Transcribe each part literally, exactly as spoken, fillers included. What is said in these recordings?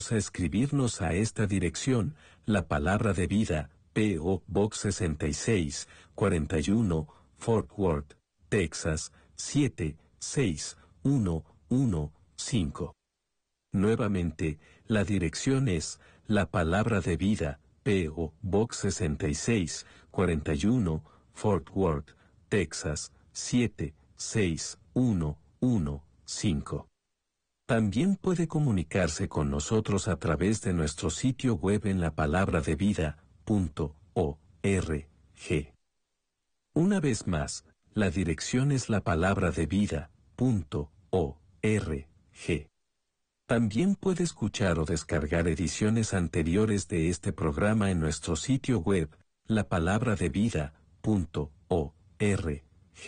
a escribirnos a esta dirección, la palabra de vida, P O Box sesenta y seis, cuarenta y uno, Fort Worth, Texas, siete seis uno uno cinco. Nuevamente, la dirección es, la palabra de vida, P O Box sesenta y seis, cuarenta y uno, Fort Worth, Texas, siete seis uno uno cinco. También puede comunicarse con nosotros a través de nuestro sitio web en la palabra de vida punto org. Una vez más, la dirección es la palabra de vida punto org. También puede escuchar o descargar ediciones anteriores de este programa en nuestro sitio web, la palabra de vida punto org.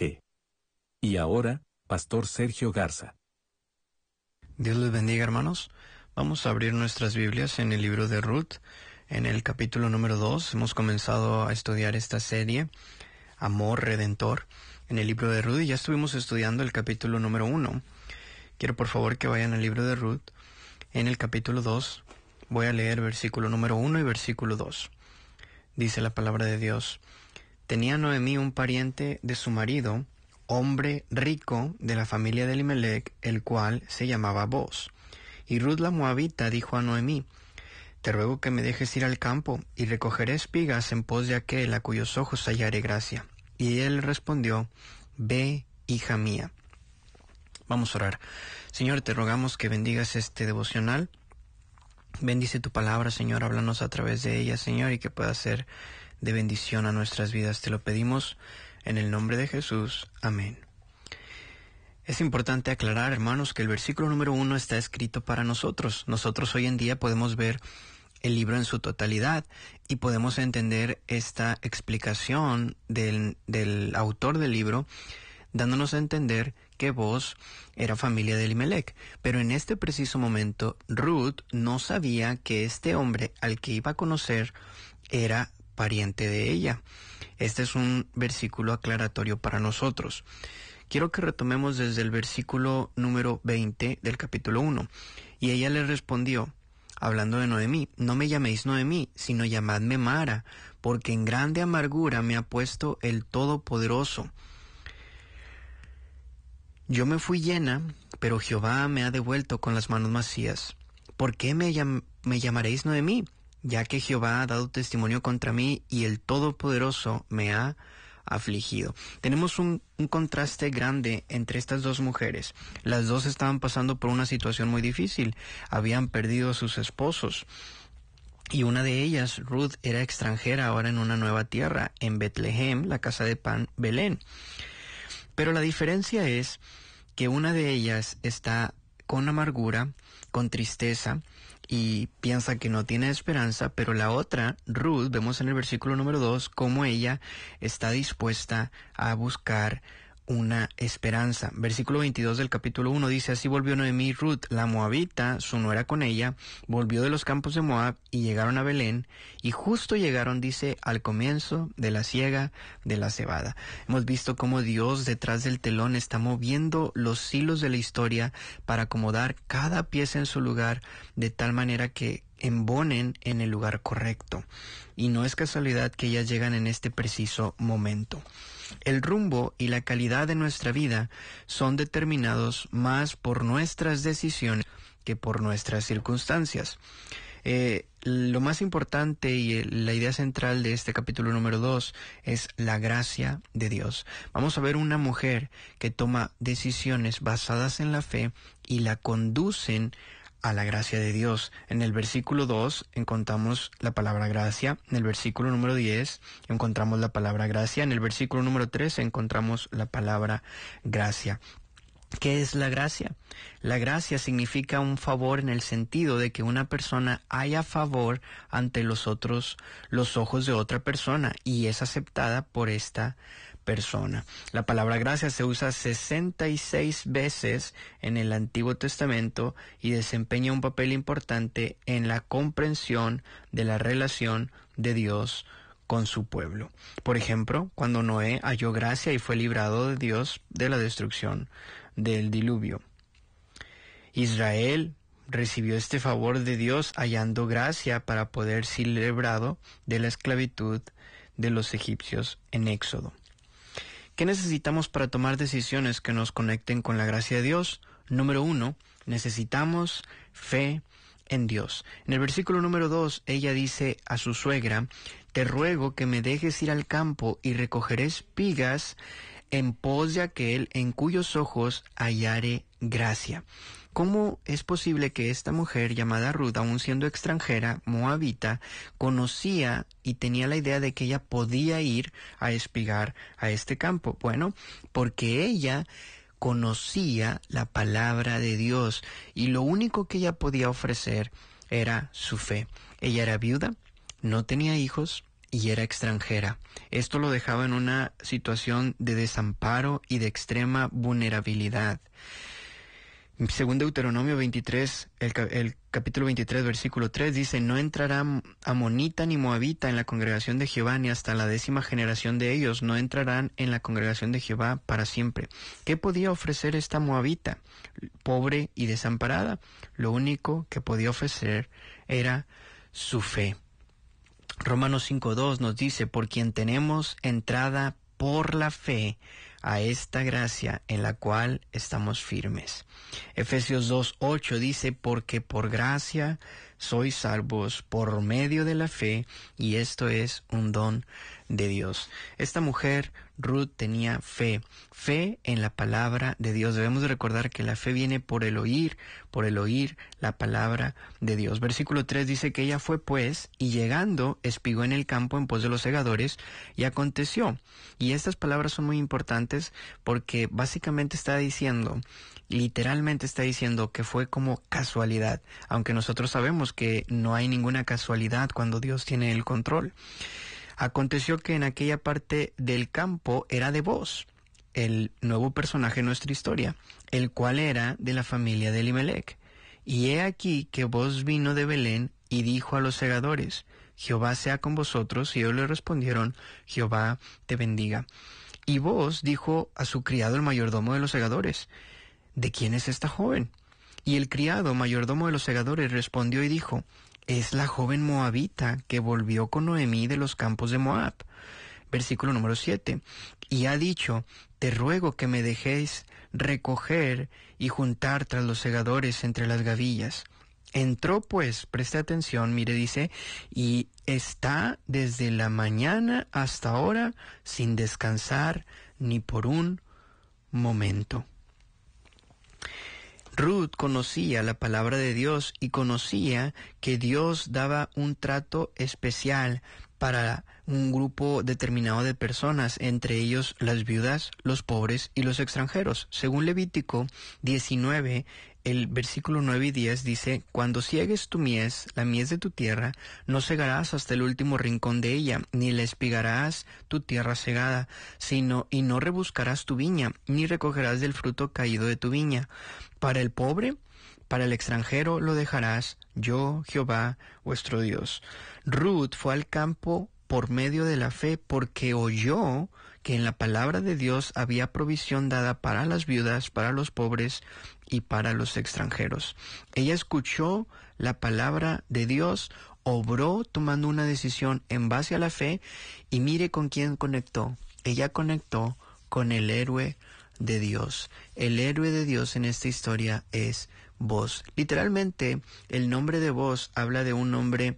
Y ahora, Pastor Sergio Garza. Dios les bendiga, hermanos. Vamos a abrir nuestras Biblias en el libro de Ruth, en el capítulo número dos. Hemos comenzado a estudiar esta serie, Amor Redentor, en el libro de Ruth, y ya estuvimos estudiando el capítulo número uno. Quiero por favor que vayan al libro de Ruth, en el capítulo dos. Voy a leer versículo número uno y versículo dos. Dice la palabra de Dios: Tenía Noemí un pariente de su marido, hombre rico de la familia de Elimelec, el cual se llamaba Boz. Y Ruth la Moabita dijo a Noemí: Te ruego que me dejes ir al campo, y recogeré espigas en pos de aquel a cuyos ojos hallaré gracia. Y él respondió: Ve, hija mía. Vamos a orar. Señor, te rogamos que bendigas este devocional. Bendice tu palabra, Señor, háblanos a través de ella, Señor, y que pueda ser de bendición a nuestras vidas. Te lo pedimos en el nombre de Jesús. Amén. Es importante aclarar, hermanos, que el versículo número uno está escrito para nosotros. Nosotros hoy en día podemos ver el libro en su totalidad y podemos entender esta explicación del, del autor del libro, dándonos a entender que Boz era familia de Elimelec. Pero en este preciso momento, Ruth no sabía que este hombre al que iba a conocer era pariente de ella. Este es un versículo aclaratorio para nosotros. Quiero que retomemos desde el versículo número veinte del capítulo uno. Y ella le respondió, hablando de Noemí: No me llaméis Noemí, sino llamadme Mara, porque en grande amargura me ha puesto el Todopoderoso. Yo me fui llena, pero Jehová me ha devuelto con las manos vacías. ¿Por qué me, llam- me llamaréis Noemí? Ya que Jehová ha dado testimonio contra mí y el Todopoderoso me ha afligido. Tenemos un, un contraste grande entre estas dos mujeres. Las dos estaban pasando por una situación muy difícil. Habían perdido a sus esposos. Y una de ellas, Ruth, era extranjera ahora en una nueva tierra, en Betlehem, la casa de pan, Belén. Pero la diferencia es que una de ellas está con amargura, con tristeza, y piensa que no tiene esperanza, pero la otra, Ruth, vemos en el versículo número dos, cómo ella está dispuesta a buscar una esperanza. Versículo veintidós del capítulo uno dice: Así volvió Noemí, Ruth, la moabita, su nuera con ella, volvió de los campos de Moab y llegaron a Belén, y justo llegaron, dice, al comienzo de la siega de la cebada. Hemos visto cómo Dios detrás del telón está moviendo los hilos de la historia para acomodar cada pieza en su lugar, de tal manera que embonen en el lugar correcto. Y no es casualidad que ellas llegan en este preciso momento. El rumbo y la calidad de nuestra vida son determinados más por nuestras decisiones que por nuestras circunstancias. Eh, lo más importante y la idea central de este capítulo número dos es la gracia de Dios. Vamos a ver una mujer que toma decisiones basadas en la fe y la conducen a la gracia de Dios. En el versículo dos encontramos la palabra gracia, en el versículo número diez encontramos la palabra gracia, en el versículo número trece encontramos la palabra gracia. ¿Qué es la gracia? La gracia significa un favor en el sentido de que una persona haya favor ante los otros, los ojos de otra persona, y es aceptada por esta persona. La palabra gracia se usa sesenta y seis veces en el Antiguo Testamento y desempeña un papel importante en la comprensión de la relación de Dios con su pueblo. Por ejemplo, cuando Noé halló gracia y fue librado de Dios de la destrucción del diluvio. Israel, recibió este favor de Dios hallando gracia para poder ser librado de la esclavitud de los egipcios en Éxodo. ¿Qué necesitamos para tomar decisiones que nos conecten con la gracia de Dios? Número uno, necesitamos fe en Dios. En el versículo número dos, ella dice a su suegra, te ruego que me dejes ir al campo y recogeré espigas en pos de aquel en cuyos ojos hallare gracia. ¿Cómo es posible que esta mujer llamada Ruth, aun siendo extranjera, moabita, conocía y tenía la idea de que ella podía ir a espigar a este campo? Bueno, porque ella conocía la palabra de Dios y lo único que ella podía ofrecer era su fe. Ella era viuda, no tenía hijos y era extranjera. Esto lo dejaba en una situación de desamparo y de extrema vulnerabilidad. Según Deuteronomio veintitrés, el, el capítulo veintitrés, versículo tres, dice, no entrará amonita ni moabita en la congregación de Jehová, ni hasta la décima generación de ellos no entrarán en la congregación de Jehová para siempre. ¿Qué podía ofrecer esta moabita? Pobre y desamparada. Lo único que podía ofrecer era su fe. Romanos cinco dos nos dice, por quien tenemos entrada por la fe a esta gracia en la cual estamos firmes. Efesios dos ocho dice, porque por gracia sois salvos por medio de la fe, y esto es un don de Dios. Esta mujer, Ruth, tenía fe, fe en la palabra de Dios. Debemos de recordar que la fe viene por el oír, por el oír la palabra de Dios. Versículo tres dice que ella fue pues, y llegando, espigó en el campo en pos de los segadores, y aconteció. Y estas palabras son muy importantes porque básicamente está diciendo, literalmente está diciendo que fue como casualidad, aunque nosotros sabemos que no hay ninguna casualidad cuando Dios tiene el control. Aconteció que en aquella parte del campo era de Boz, el nuevo personaje de nuestra historia, el cual era de la familia de Elimelech. Y he aquí que Boz vino de Belén y dijo a los segadores, Jehová sea con vosotros, y ellos le respondieron, Jehová te bendiga. Y Boz dijo a su criado el mayordomo de los segadores, ¿de quién es esta joven? Y el criado mayordomo de los segadores respondió y dijo, es la joven moabita que volvió con Noemí de los campos de Moab. Versículo número siete. Y ha dicho, te ruego que me dejéis recoger y juntar tras los segadores entre las gavillas. Entró pues, preste atención, mire, dice, y está desde la mañana hasta ahora sin descansar ni por un momento. Ruth conocía la palabra de Dios y conocía que Dios daba un trato especial para un grupo determinado de personas, entre ellos las viudas, los pobres y los extranjeros. Según Levítico diecinueve, el versículo nueve y diez dice, cuando ciegues tu mies, la mies de tu tierra, no segarás hasta el último rincón de ella, ni la espigarás tu tierra segada, sino y no rebuscarás tu viña, ni recogerás del fruto caído de tu viña. Para el pobre, para el extranjero lo dejarás, yo, Jehová, vuestro Dios. Ruth fue al campo por medio de la fe porque oyó que en la palabra de Dios había provisión dada para las viudas, para los pobres y para los extranjeros. Ella escuchó la palabra de Dios, obró tomando una decisión en base a la fe y mire con quién conectó. Ella conectó con el héroe de Dios. El héroe de Dios en esta historia es Boz. Literalmente, el nombre de Boz habla de un hombre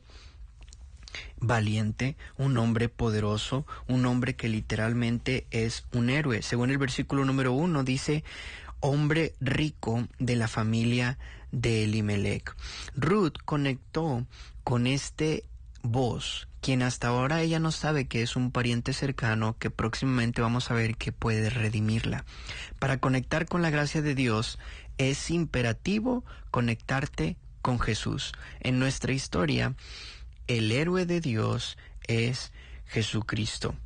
valiente, un hombre poderoso, un hombre que literalmente es un héroe. Según el versículo número uno dice, hombre rico de la familia de Elimelech. Ruth conectó con este Boz, quien hasta ahora ella no sabe que es un pariente cercano, que próximamente vamos a ver que puede redimirla. Para conectar con la gracia de Dios es imperativo conectarte con Jesús. En nuestra historia, el héroe de Dios es Jesucristo.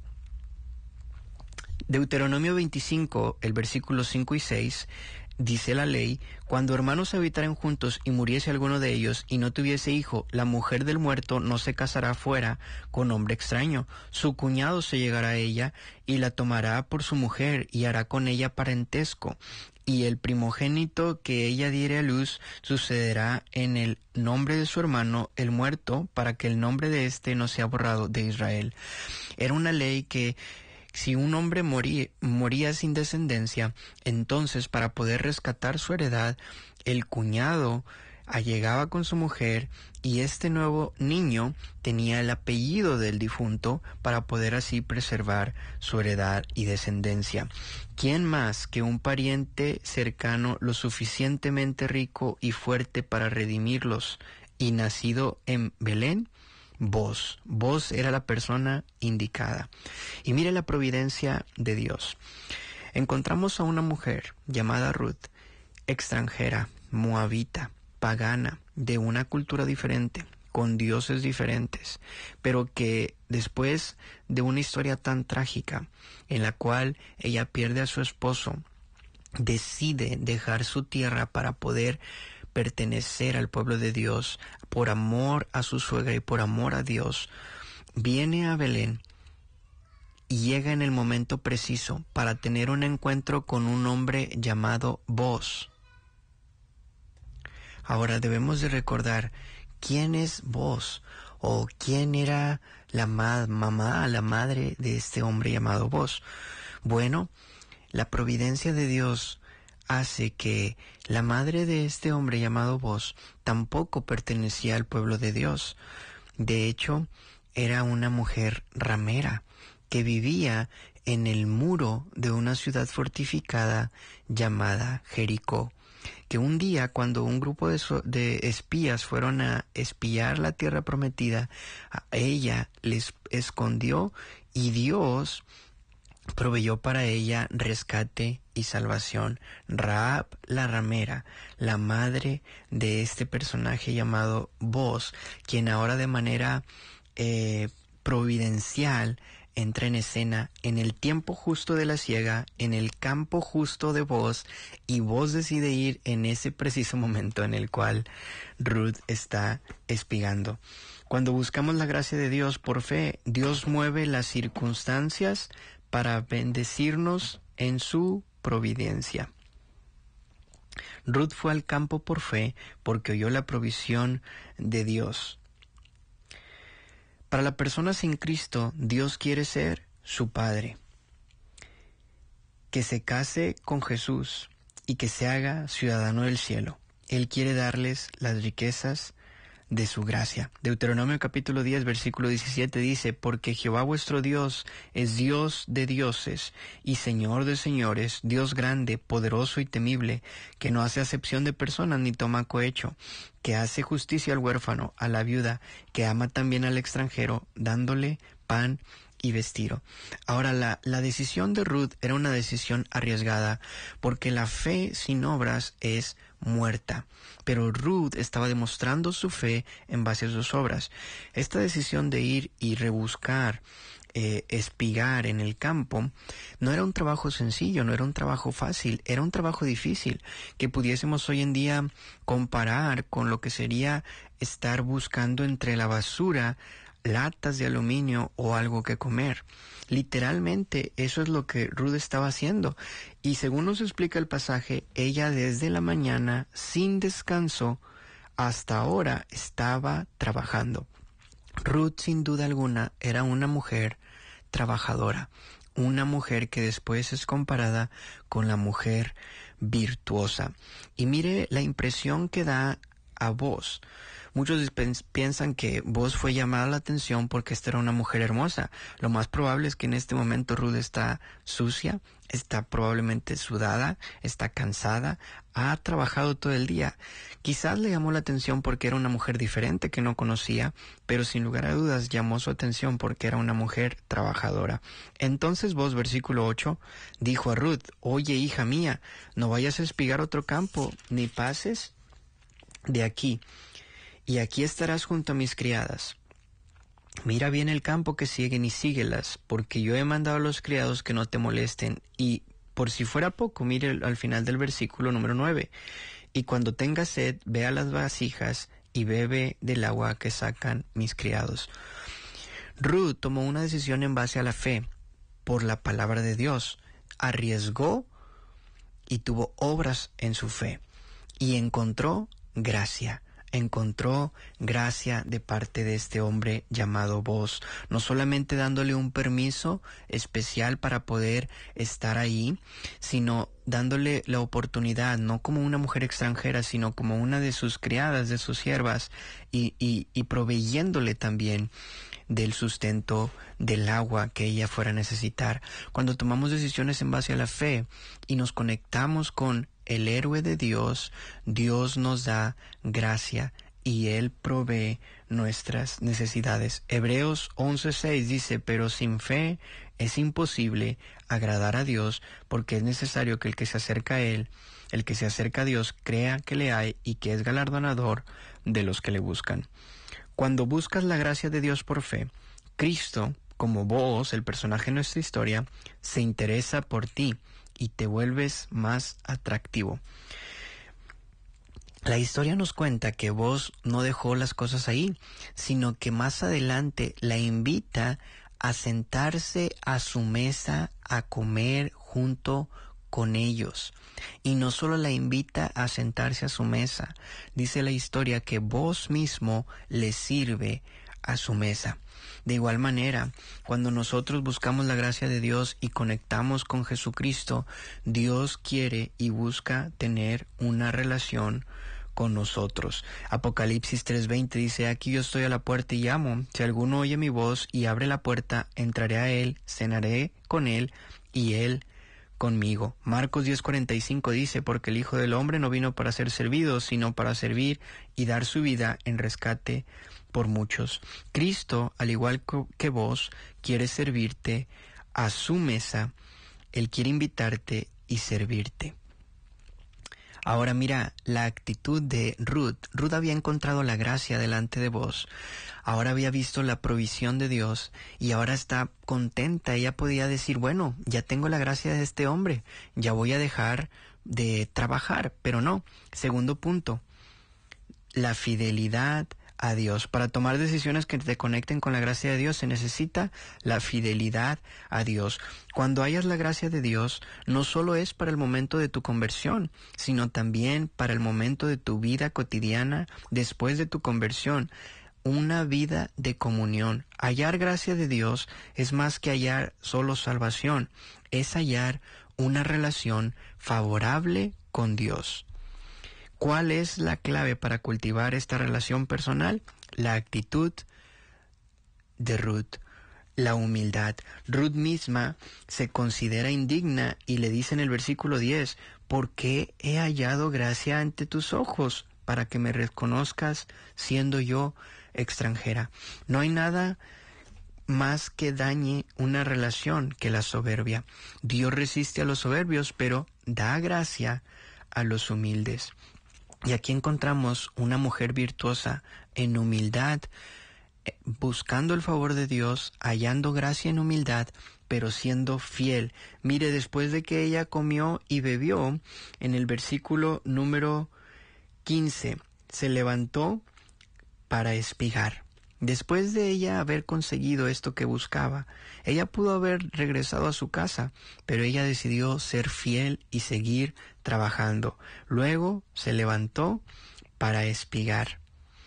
Deuteronomio veinticinco, el versículo cinco y seis, dice la ley, cuando hermanos habitaren juntos y muriese alguno de ellos y no tuviese hijo, la mujer del muerto no se casará fuera con hombre extraño. Su cuñado se llegará a ella y la tomará por su mujer y hará con ella parentesco. y el primogénito que ella diere a luz sucederá en el nombre de su hermano el muerto, para que el nombre de éste no sea borrado de Israel. Era una ley que si un hombre moría, moría sin descendencia, entonces para poder rescatar su heredad, el cuñado allegaba con su mujer y este nuevo niño tenía el apellido del difunto para poder así preservar su heredad y descendencia. ¿Quién más que un pariente cercano lo suficientemente rico y fuerte para redimirlos y nacido en Belén? Vos, vos era la persona indicada. Y mire la providencia de Dios. Encontramos a una mujer llamada Ruth, extranjera, moabita, pagana, de una cultura diferente, con dioses diferentes, pero que después de una historia tan trágica, en la cual ella pierde a su esposo, decide dejar su tierra para poder pertenecer al pueblo de Dios, por amor a su suegra y por amor a Dios, viene a Belén y llega en el momento preciso para tener un encuentro con un hombre llamado Boaz. Ahora debemos de recordar quién es Boaz o quién era la ma- mamá, la madre de este hombre llamado Boaz. Bueno, la providencia de Dios hace que la madre de este hombre llamado Boaz tampoco pertenecía al pueblo de Dios. De hecho, era una mujer ramera que vivía en el muro de una ciudad fortificada llamada Jericó, que un día cuando un grupo de, so- de espías fueron a espiar la tierra prometida, a ella les escondió y Dios proveyó para ella rescate y salvación. Rahab la ramera, la madre de este personaje llamado Boaz, quien ahora de manera eh, providencial entra en escena en el tiempo justo de la siega, en el campo justo de Boaz, y Boaz decide ir en ese preciso momento en el cual Ruth está espigando. Cuando buscamos la gracia de Dios por fe, Dios mueve las circunstancias para bendecirnos en su providencia. Ruth fue al campo por fe porque oyó la provisión de Dios. Para la persona sin Cristo, Dios quiere ser su Padre, que se case con Jesús y que se haga ciudadano del cielo. Él quiere darles las riquezas de su gracia. Deuteronomio capítulo diez, versículo diecisiete dice: porque Jehová vuestro Dios es Dios de dioses y Señor de señores, Dios grande, poderoso y temible, que no hace acepción de personas ni toma cohecho, que hace justicia al huérfano, a la viuda, que ama también al extranjero, dándole pan y vestido. Ahora, la, la decisión de Ruth era una decisión arriesgada, porque la fe sin obras es muerta. Pero Ruth estaba demostrando su fe en base a sus obras. Esta decisión de ir y rebuscar, eh, espigar en el campo, no era un trabajo sencillo, no era un trabajo fácil, era un trabajo difícil, que pudiésemos hoy en día comparar con lo que sería estar buscando entre la basura latas de aluminio o algo que comer. Literalmente eso es lo que Ruth estaba haciendo, y según nos explica el pasaje, ella desde la mañana sin descanso hasta ahora estaba trabajando. Ruth sin duda alguna era una mujer trabajadora, una mujer que después es comparada con la mujer virtuosa. Y mire la impresión que da a Boaz. Muchos piensan que Boaz fue llamada la atención porque esta era una mujer hermosa. Lo más probable es que en este momento Ruth está sucia, está probablemente sudada, está cansada, ha trabajado todo el día. Quizás le llamó la atención porque era una mujer diferente que no conocía, pero sin lugar a dudas llamó su atención porque era una mujer trabajadora. Entonces Boaz, versículo ocho, dijo a Ruth: oye, hija mía, no vayas a espigar otro campo, ni pases de aquí, y aquí estarás junto a mis criadas. Mira bien el campo que siguen y síguelas, porque yo he mandado a los criados que no te molesten. Y por si fuera poco, mire al final del versículo número nueve. Y cuando tengas sed, ve a las vasijas y bebe del agua que sacan mis criados. Ruth tomó una decisión en base a la fe, por la palabra de Dios. Arriesgó y tuvo obras en su fe y encontró gracia. Encontró gracia de parte de este hombre llamado Boaz, no solamente dándole un permiso especial para poder estar ahí, sino dándole la oportunidad, no como una mujer extranjera, sino como una de sus criadas, de sus siervas, y, y, y proveyéndole también del sustento del agua que ella fuera a necesitar. Cuando tomamos decisiones en base a la fe y nos conectamos con el héroe de Dios, Dios nos da gracia y Él provee nuestras necesidades. Hebreos once seis dice, pero sin fe es imposible agradar a Dios, porque es necesario que el que se acerca a Él, el que se acerca a Dios, crea que le hay y que es galardonador de los que le buscan. Cuando buscas la gracia de Dios por fe, Cristo, como vos, el personaje en nuestra historia, se interesa por ti y te vuelves más atractivo. La historia nos cuenta que vos no dejó las cosas ahí, sino que más adelante la invita a sentarse a su mesa a comer junto con ellos. Y no solo la invita a sentarse a su mesa, dice la historia que vos mismo le sirve a su mesa. De igual manera, cuando nosotros buscamos la gracia de Dios y conectamos con Jesucristo, Dios quiere y busca tener una relación con nosotros. Apocalipsis tres veinte dice, aquí yo estoy a la puerta y llamo. Si alguno oye mi voz y abre la puerta, entraré a él, cenaré con él y él conmigo. Marcos diez cuarenta y cinco dice, porque el Hijo del Hombre no vino para ser servido, sino para servir y dar su vida en rescate por muchos. Cristo, al igual que vos, quiere servirte a su mesa. Él quiere invitarte y servirte. Ahora mira la actitud de Ruth. Ruth había encontrado la gracia delante de vos. Ahora había visto la provisión de Dios y ahora está contenta. Ella podía decir, bueno, ya tengo la gracia de este hombre, ya voy a dejar de trabajar. Pero no. Segundo punto, la fidelidad a Dios. Para tomar decisiones que te conecten con la gracia de Dios se necesita la fidelidad a Dios. Cuando hayas la gracia de Dios, no solo es para el momento de tu conversión, sino también para el momento de tu vida cotidiana después de tu conversión. Una vida de comunión. Hallar gracia de Dios es más que hallar solo salvación, es hallar una relación favorable con Dios. ¿Cuál es la clave para cultivar esta relación personal? La actitud de Ruth, la humildad. Ruth misma se considera indigna y le dice en el versículo diez, ¿por qué he hallado gracia ante tus ojos para que me reconozcas siendo yo extranjera? No hay nada más que dañe una relación que la soberbia. Dios resiste a los soberbios, pero da gracia a los humildes. Y aquí encontramos una mujer virtuosa en humildad, buscando el favor de Dios, hallando gracia en humildad, pero siendo fiel. Mire, después de que ella comió y bebió, en el versículo número quince, se levantó para espigar. Después de ella haber conseguido esto que buscaba, ella pudo haber regresado a su casa, pero ella decidió ser fiel y seguir trabajando. Luego se levantó para espigar.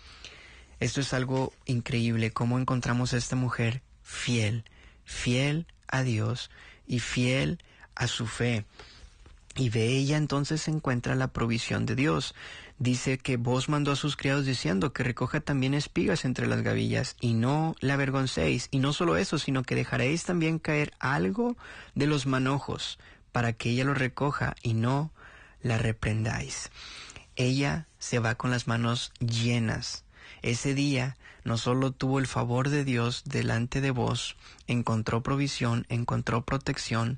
Esto es algo increíble, cómo encontramos a esta mujer fiel, fiel a Dios y fiel a su fe. Y de ella entonces se encuentra la provisión de Dios. Dice que vos mandó a sus criados diciendo que recoja también espigas entre las gavillas y no la avergoncéis. Y no solo eso, sino que dejaréis también caer algo de los manojos para que ella lo recoja y no la reprendáis. Ella se va con las manos llenas. Ese día no solo tuvo el favor de Dios delante de vos, encontró provisión, encontró protección.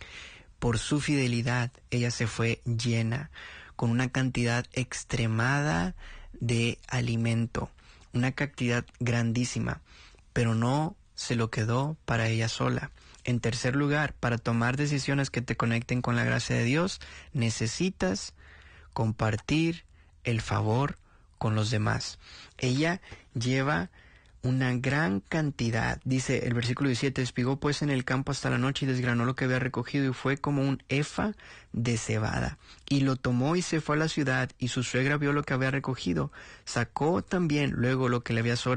Por su fidelidad, ella se fue llena, con una cantidad extremada de alimento, una cantidad grandísima, pero no se lo quedó para ella sola. En tercer lugar, para tomar decisiones que te conecten con la gracia de Dios, necesitas compartir el favor con los demás. Ella lleva una gran cantidad. Dice el versículo diecisiete, espigó pues en el campo hasta la noche y desgranó lo que había recogido y fue como un efa de cebada. Y lo tomó y se fue a la ciudad y su suegra vio lo que había recogido. Sacó también luego lo que le había sobrado